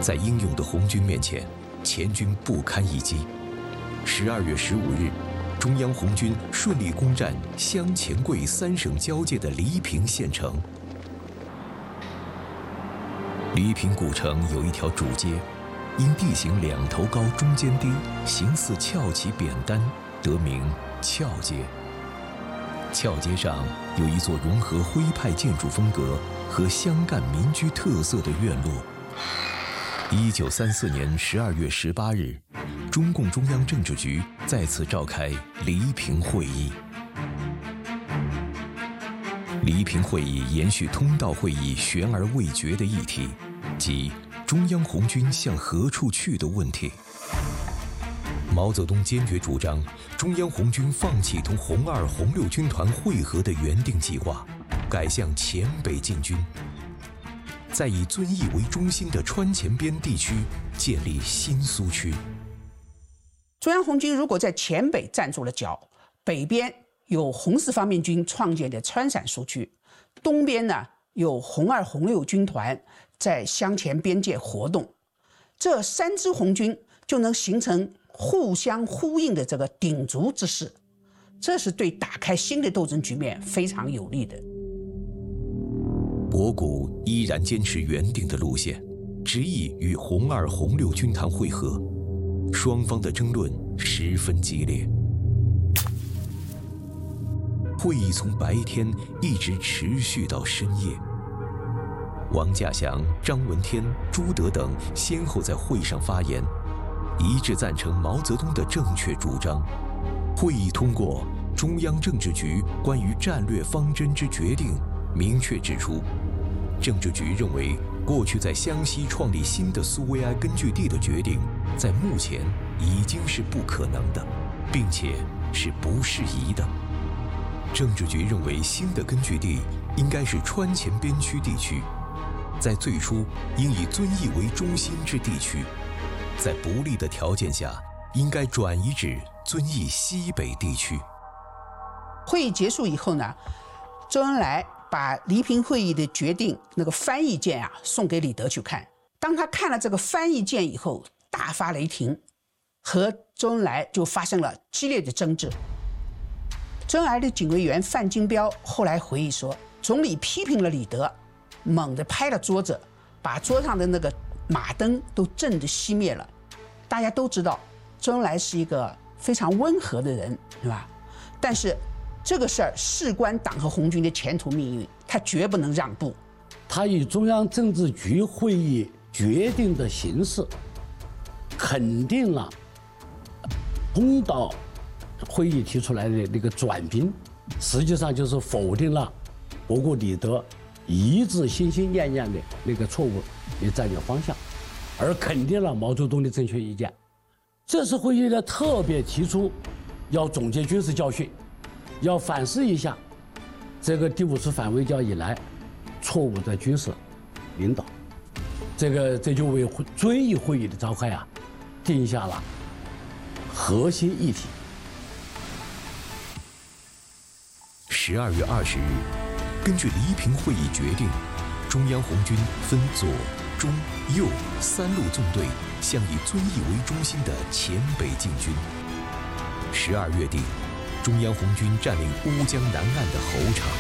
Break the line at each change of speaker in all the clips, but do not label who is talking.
在英勇的红军面前，前军不堪一击。12月15日，中央红军顺利攻占湘黔桂3省交界的黎平县城。黎平古城有一条主街，因地形两头高中间低，形似翘起扁担，得名翘街。翘街上有一座融合徽派建筑风格和湘赣民居特色的院落。1934年12月18日，中共中央政治局在此召开黎平会议。黎平会议延续通道会议悬而未决的议题，即中央红军向何处去的问题。毛泽东坚决主张中央红军放弃同红二、红六军团会合的原定计划，改向黔北进军，在以遵义为中心的川黔边地区建立新苏区。
中央红军如果在黔北站住了脚，北边有红四方面军创建的川陕苏区，东边呢有红二、红六军团在湘黔边界活动，这3支红军就能形成互相呼应的这个鼎足之势，这是对打开新的斗争局面非常有利的。
博古依然坚持原定的路线，执意与红二、红六军团会合，双方的争论十分激烈。会议从白天一直持续到深夜。王稼祥、张闻天、朱德等先后在会上发言，一致赞成毛泽东的正确主张。会议通过中央政治局关于战略方针之决定，明确指出，政治局认为过去在湘西创立新的苏维埃根据地的决定，在目前已经是不可能的，并且是不适宜的。政治局认为新的根据地应该是川黔边区地区，在最初应以遵义为中心之地区，在不利的条件下应该转移至遵义西北地区。
会议结束以后呢，周恩来把黎平会议的决定那个翻译件送给李德去看。当他看了这个翻译件以后，大发雷霆，和周恩来就发生了激烈的争执。周恩来的警卫员范金彪后来回忆说，总理批评了李德，猛地拍了桌子，把桌上的那个马灯都震得熄灭了。大家都知道周恩来是一个非常温和的人，对吧？但是这个事儿事关党和红军的前途命运，他绝不能让步。
他以中央政治局会议决定的形式，肯定了通道会议提出来的那个转兵，实际上就是否定了博古、李德一致心心念念的那个错误的战略方向，而肯定了毛泽东的正确意见。这次会议呢，特别提出要总结军事教训，要反思一下这个第5次反围剿以来错误的军事领导。这就为遵义会议的召开定下了核心议题。
12月20日，根据黎平会议决定，中央红军分左、中、右3路纵队向以遵义为中心的黔北进军。12月底，中央红军占领乌江南岸的侯场。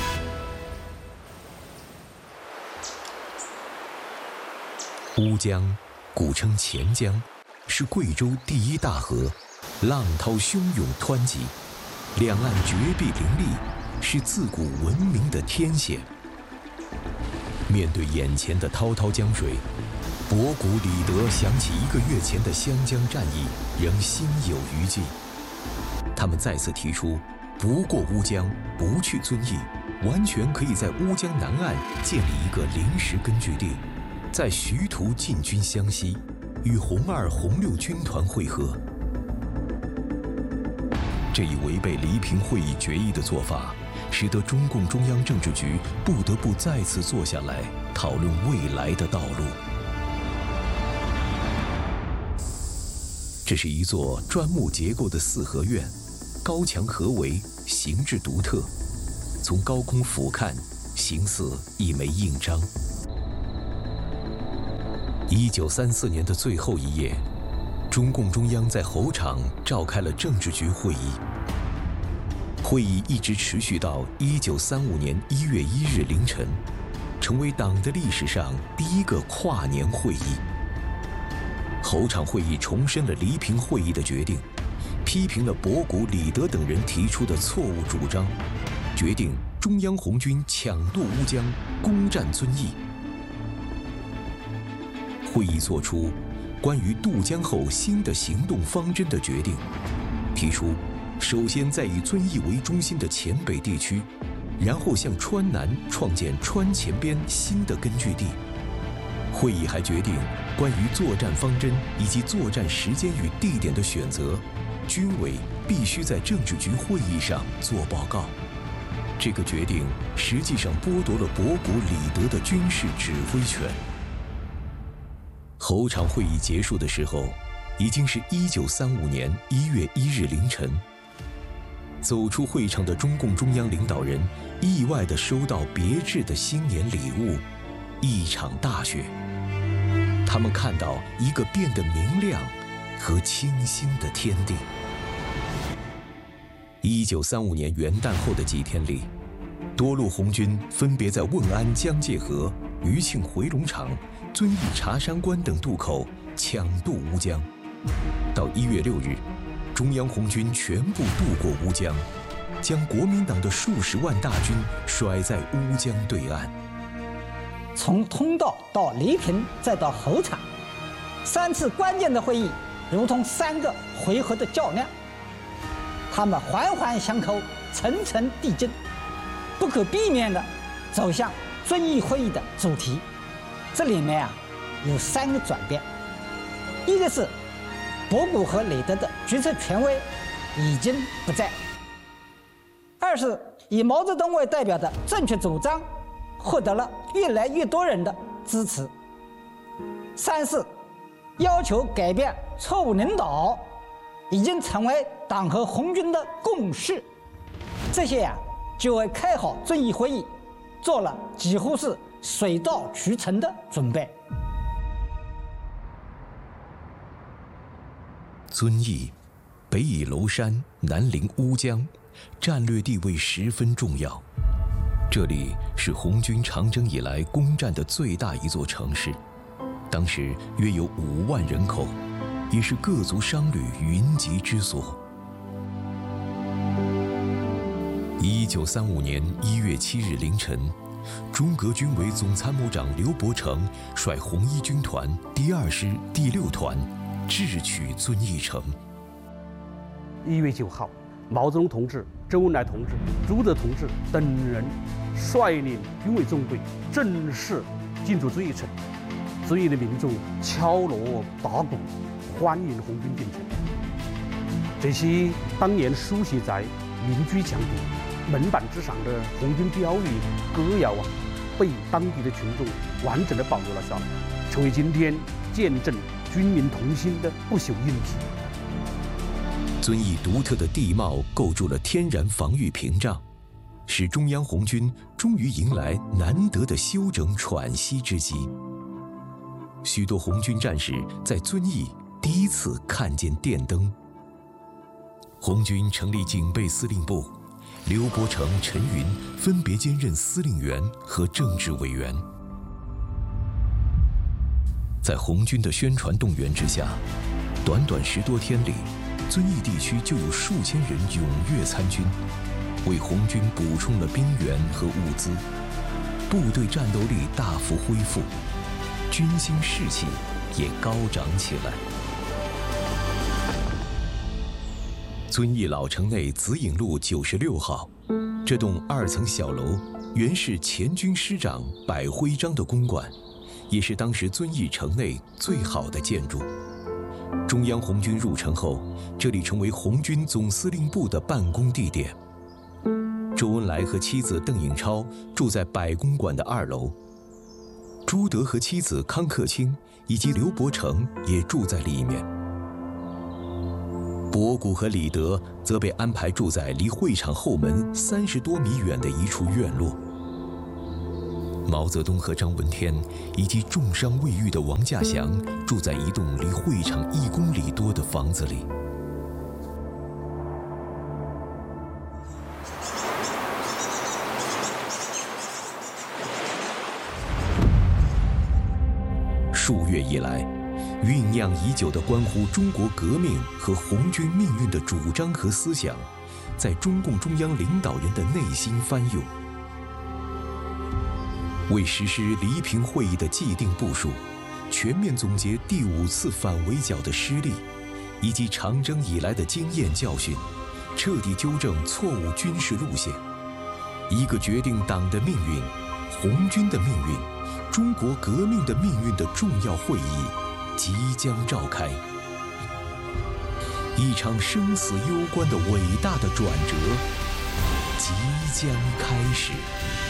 乌江，古称钱江，是贵州第1大河，浪涛汹涌湍急，两岸绝壁林立，是自古闻名的天险。面对眼前的滔滔江水，博古、李德想起1个月前的湘江战役，仍心有余悸。他们再次提出，不过乌江，不去遵义，完全可以在乌江南岸建立一个临时根据地，在徐图进军湘西，与红二、红六军团会合。这一违背黎平会议决议的做法，使得中共中央政治局不得不再次坐下来讨论未来的道路。这是一座砖木结构的4合院，高墙合围，形制独特，从高空俯瞰，形似一枚印章。 1934年的最后一夜，中共中央在候场召开了政治局会议。会议一直持续到1935年1月1日凌晨，成为党的历史上第一个跨年会议。候场会议重申了黎平会议的决定，批评了博古、李德等人提出的错误主张，决定中央红军抢渡乌江，攻占遵义。会议作出关于渡江后新的行动方针的决定，提出首先在以遵义为中心的黔北地区，然后向川南创建川黔边新的根据地。会议还决定关于作战方针以及作战时间与地点的选择，军委必须在政治局会议上做报告。这个决定实际上剥夺了博古、李德的军事指挥权。候场会议结束的时候，已经是1935年1月1日凌晨。走出会场的中共中央领导人意外地收到别致的新年礼物——一场大雪。他们看到一个变得明亮和清新的天地。1935年元旦后的几天里，多路红军分别在汶安江界河、余庆回龙场、遵义茶山关等渡口抢渡乌江。到1月6日，中央红军全部渡过乌江，将国民党的数十万大军甩在乌江对岸。
从通道到黎平再到候场，3次关键的会议如同3个回合的较量，他们环环相扣，层层递进，不可避免地走向遵义会议的主题。这里面有3个转变：一个是博古和李德的决策权威已经不在；二是以毛泽东为代表的正确主张获得了越来越多人的支持；三是要求改变错误领导已经成为党和红军的共识。这些就为开好遵义会议做了几乎是水到渠成的准备。
遵义北倚娄山，南临乌江，战略地位十分重要。这里是红军长征以来攻占的最大一座城市，当时约有5万人口，也是各族商旅云集之所。1935年1月7日凌晨，中革军委总参谋长刘伯承率红一军团第2师第6团智取遵义城。
1月9号，毛泽东同志、周恩来同志、朱德同志等人率领军委纵队正式进驻遵义城。遵义的民众敲锣打鼓，欢迎红军进城。这些当年书写在民居墙壁、门板之上的红军标语、歌谣被当地的群众完整地保留了下来，成为今天见证军民同心的不朽印记。
遵义独特的地貌构筑了天然防御屏障，使中央红军终于迎来难得的休整喘息之机。许多红军战士在遵义第一次看见电灯。红军成立警备司令部，刘伯承、陈云分别兼任司令员和政治委员。在红军的宣传动员之下，短短10多天里，遵义地区就有数千人踊跃参军，为红军补充了兵源和物资，部队战斗力大幅恢复，军心士气也高涨起来。遵义老城内紫影路96号，这栋2层小楼原是前军师长摆徽章的公馆，也是当时遵义城内最好的建筑。中央红军入城后，这里成为红军总司令部的办公地点。周恩来和妻子邓颖超住在摆公馆的2楼，朱德和妻子康克清以及刘伯承也住在里面。博古和李德则被安排住在离会场后门30多米远的一处院落。 毛泽东和张闻天以及重伤未愈的王稼祥住在一栋离会场1公里多的房子里。数月以来，酝酿已久的关乎中国革命和红军命运的主张和思想，在中共中央领导人的内心翻涌。为实施黎平会议的既定部署，全面总结第5次反围剿的失利，以及长征以来的经验教训，彻底纠正错误军事路线，一个决定党的命运、红军的命运、中国革命的命运的重要会议即将召开。一场生死攸关的伟大的转折即将开始。